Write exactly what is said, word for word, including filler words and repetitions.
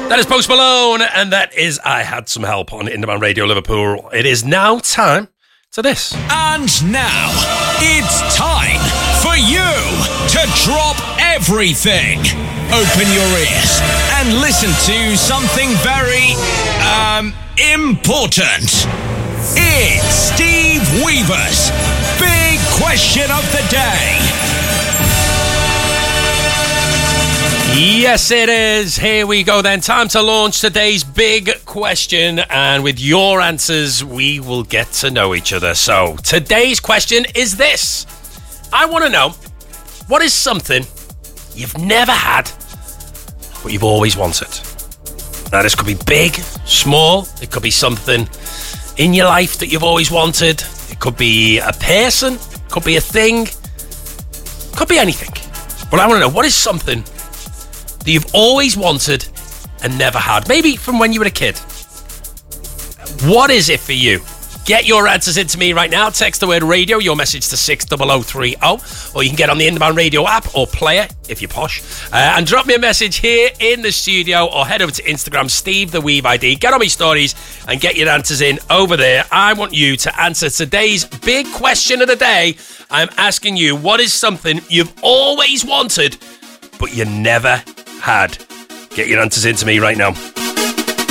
That is Post Malone, and that is I Had Some Help on Indie Radio Liverpool. It is now time to this. And now, it's time for you to drop everything. Open your ears and listen to something very, um, important. It's Steve Weaver's Big Question of the Day. Yes, it is. Here we go then. Time to launch today's big question. And with your answers, we will get to know each other. So today's question is this. I want to know, what is something you've never had, but you've always wanted? Now, this could be big, small. It could be something in your life that you've always wanted. It could be a person. It could be a thing. It could be anything. But I want to know, what is something that you've always wanted and never had? Maybe from when you were a kid. What is it for you? Get your answers into me right now. Text the word radio, your message to six double oh three oh, or you can get on the Indie Radio app or player if you're posh, uh, and drop me a message here in the studio, or head over to Instagram, Steve the Weave I D. Get on my stories and get your answers in over there. I want you to answer today's big question of the day. I'm asking you, what is something you've always wanted but you never had? Get your answers into me right now.